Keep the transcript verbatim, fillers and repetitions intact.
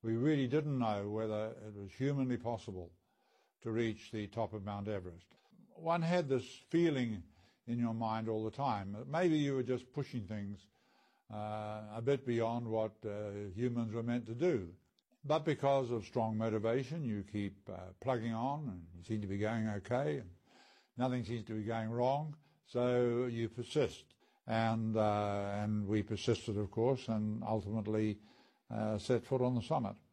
We really didn't know whether it was humanly possible to reach the top of Mount Everest. One had this feeling in your mind all the time that maybe you were just pushing things uh, a bit beyond what uh, humans were meant to do. But because of strong motivation, you keep uh, plugging on, and you seem to be going okay, and nothing seems to be going wrong, so you persist. And, uh, and we persisted, of course, and ultimately uh, set foot on the summit.